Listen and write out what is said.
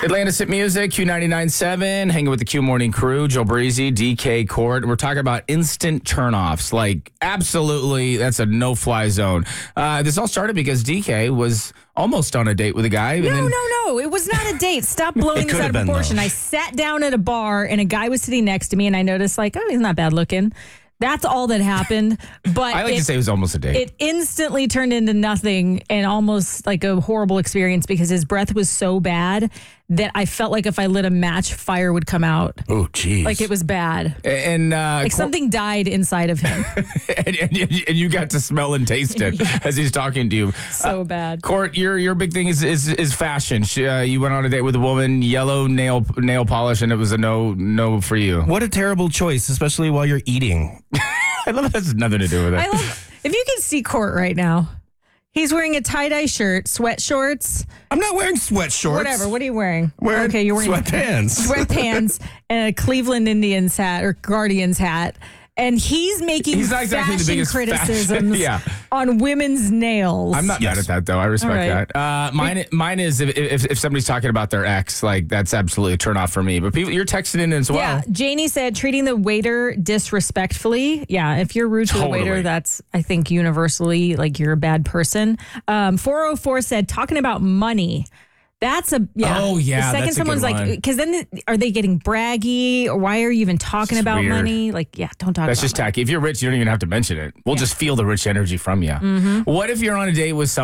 Atlantis Hit Music, Q99.7, hanging with the Q Morning Crew, Joe Breezy, DK Court. We're talking about instant turnoffs. Like, absolutely, that's a no-fly zone. This all started because DK was almost on a date with a guy. No. It was not a date. Stop blowing this out of proportion. I sat down at a bar, and a guy was sitting next to me, and I noticed, he's not bad looking. That's all that happened. But I like to say it was almost a date. It instantly turned into nothing and almost like a horrible experience because his breath was so bad that I felt like if I lit a match, fire would come out. Oh, geez. Like it was bad. And something died inside of him. and you got to smell and taste it as he's talking to you. So bad. Court, your big thing is fashion. You went on a date with a woman, yellow nail polish, and it was a no for you. What a terrible choice, especially while you're eating. I love that has nothing to do with it. If you can see Court right now, he's wearing a tie-dye shirt, sweat shorts. I'm not wearing sweat shorts. Whatever. What are you wearing? Okay, you're wearing sweatpants. Sweatpants and a Cleveland Indians hat or Guardians hat. And he's making not exactly the fashion biggest criticisms on women's nails. I'm not mad at that, though. I respect that. Mine is if somebody's talking about their ex, that's absolutely a turnoff for me. But people, you're texting in as well. Yeah, Janie said treating the waiter disrespectfully. Yeah, if you're rude to the waiter, that's, I think, universally, you're a bad person. 404 said talking about money. That's Oh, yeah. The second someone's because then are they getting braggy or why are you even talking about weird. money? Don't talk about That's just tacky. If you're rich, you don't even have to mention it. We'll just feel the rich energy from you. Mm-hmm. What if you're on a date with